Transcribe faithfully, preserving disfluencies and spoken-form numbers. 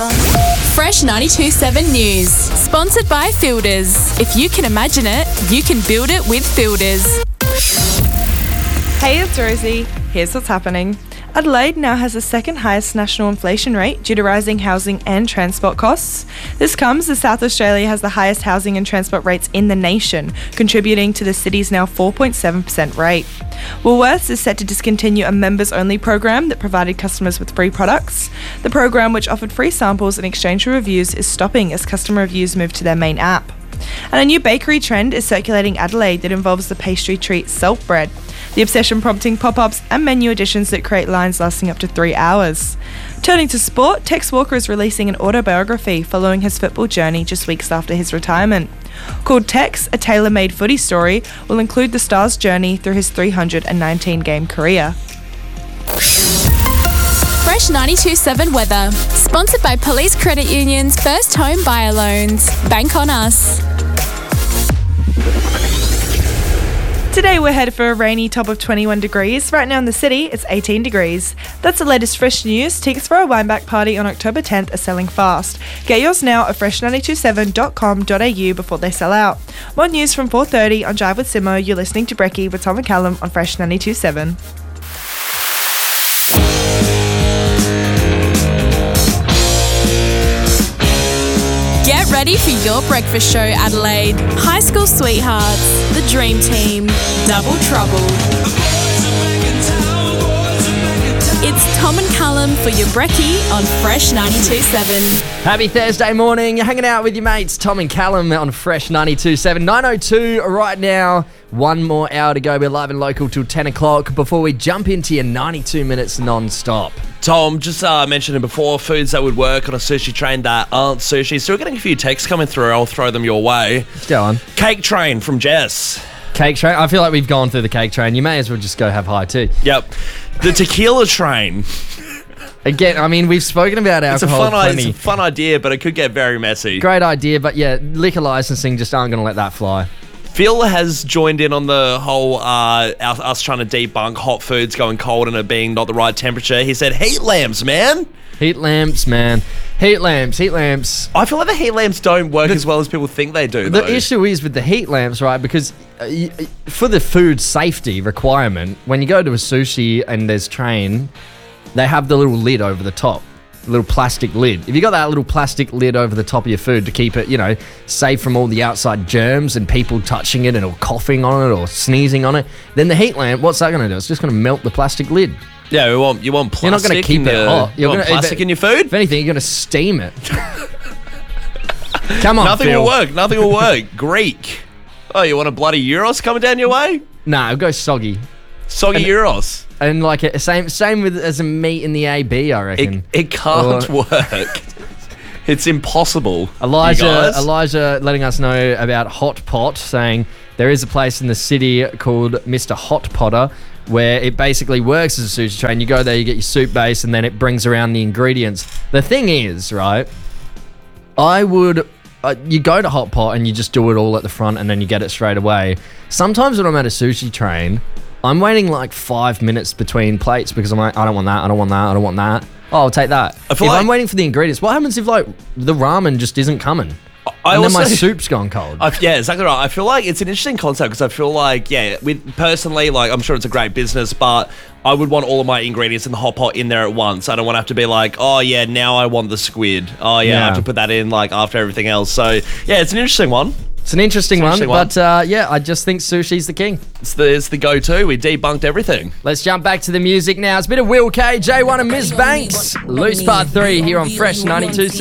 weather. Fresh ninety-two point seven News. Sponsored by Fielders. If you can imagine it, you can build it with Fielders. Hey, it's Rosie. Here's what's happening. Adelaide now has the second highest national inflation rate due to rising housing and transport costs. This comes as South Australia has the highest housing and transport rates in the nation, contributing to the city's now four point seven percent rate. Woolworths is set to discontinue a members-only program that provided customers with free products. The program, which offered free samples in exchange for reviews, is stopping as customer reviews move to their main app. And a new bakery trend is circulating Adelaide that involves the pastry treat Salt Bread. The obsession prompting pop-ups and menu additions that create lines lasting up to three hours. Turning to sport, Tex Walker is releasing an autobiography following his football journey just weeks after his retirement. Called Tex, a tailor-made footy story, will include the star's journey through his three hundred nineteen game career. Fresh ninety-two point seven weather. Sponsored by Police Credit Union's First Home Buyer Loans. Bank on us. Today we're headed for a rainy top of twenty-one degrees. Right now in the city, it's eighteen degrees. That's the latest fresh news. Tickets for our Wineback party on October tenth are selling fast. Get yours now at fresh nine two seven dot com dot a u before they sell out. More news from four thirty on Drive with Simo. You're listening to Brekkie with Tom and Callum on Fresh ninety-two point seven. Get ready for your breakfast show, Adelaide. High school sweethearts, the dream team, double trouble. It's Tom and Callum for your brekkie on Fresh ninety-two point seven. Happy Thursday morning. You're hanging out with your mates, Tom and Callum on Fresh ninety-two point seven. nine oh two right now. One more hour to go. We're live and local till ten o'clock before we jump into your ninety-two minutes non-stop. Tom, just uh, mentioned it before, foods that would work on a sushi train that aren't sushi. Still getting a few texts coming through. I'll throw them your way. Let's go on. Cake train from Jess. Cake train? I feel like we've gone through the cake train. You may as well just go have high too. Yep. The tequila train. Again, I mean, we've spoken about alcohol It's a fun, plenty. it's a fun idea, but it could get very messy. Great idea, but yeah, liquor licensing just aren't going to let that fly. Phil has joined in on the whole uh, us, us trying to debunk hot foods going cold and it being not the right temperature. He said, heat lamps, man. Heat lamps, man. Heat lamps, heat lamps. I feel like the heat lamps don't work the, as well as people think they do, The though. issue is with the heat lamps, right? Because uh, y- for the food safety requirement, when you go to a sushi and there's train, they have the little lid over the top. Little plastic lid. If you got that little plastic lid over the top of your food to keep it, you know, safe from all the outside germs and people touching it and or coughing on it or sneezing on it, then the heat lamp, what's that going to do? It's just going to melt the plastic lid. Yeah, you want, you want plastic. You're not going to keep in it your, hot. You're you want gonna, plastic if, in your food? If anything, you're going to steam it. Come on, Nothing Phil. will work. Nothing will work. Greek. Oh, you want a bloody gyros coming down your way? Nah, it'll go soggy. Soggy and, gyros. And like it, same same with as a meat in the A B, I reckon. It, it can't or, work. It's impossible. Elijah Elijah letting us know about Hot Pot, saying there is a place in the city called Mister Hot Potter where it basically works as a sushi train. You go there, you get your soup base, and then it brings around the ingredients. The thing is, right, I would... Uh, you go to Hot Pot and you just do it all at the front and then you get it straight away. Sometimes when I'm at a sushi train, I'm waiting like five minutes between plates because I'm like, I don't want that, I don't want that, I don't want that. Oh, I'll take that. I feel if like I'm waiting for the ingredients, what happens if like the ramen just isn't coming? I and also, then my soup's gone cold. I, yeah, exactly right. I feel like it's an interesting concept because I feel like, yeah, with personally, like I'm sure it's a great business, but I would want all of my ingredients in the hot pot in there at once. I don't want to have to be like, oh yeah, now I want the squid. Oh yeah, Yeah. I have to put that in like after everything else. So yeah, it's an interesting one. It's an interesting, It's an one, interesting but uh, yeah, I just think sushi's the king. It's the it's the go-to. We debunked everything. Let's jump back to the music now. It's a bit of Will K, J one and Miz Banks. Loose Part three here on Fresh ninety-two point seven.